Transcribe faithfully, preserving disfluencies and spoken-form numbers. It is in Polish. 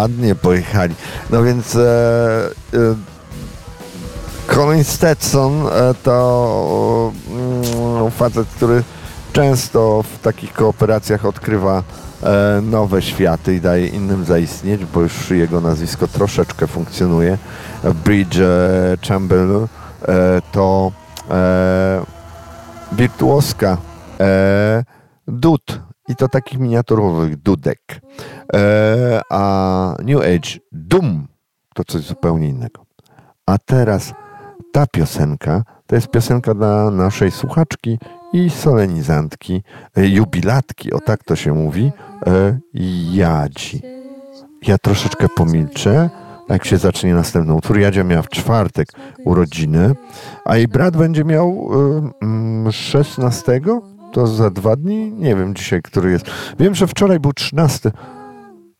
ładnie pojechali. No więc e, e, Colin Stetson e, to e, facet, który często w takich kooperacjach odkrywa e, nowe światy i daje innym zaistnieć, bo już jego nazwisko troszeczkę funkcjonuje. Bridge e, Chamberlain e, to e, wirtuoska e, dud i to takich miniaturowych dudek. E, a New Age Doom to coś zupełnie innego. A teraz ta piosenka to jest piosenka dla naszej słuchaczki i solenizantki, e, jubilatki, o tak to się mówi, e, Jadzi. Ja troszeczkę pomilczę, jak się zacznie następny utwór. Jadzia miała w czwartek urodziny, a jej brat będzie miał y, szesnastego? To za dwa dni? Nie wiem dzisiaj, który jest. Wiem, że wczoraj był trzynasty.